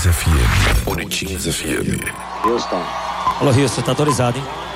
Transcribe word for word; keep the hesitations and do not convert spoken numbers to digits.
F M. Origens F M. Houston. Alô, Houston, tá autorizado, hein?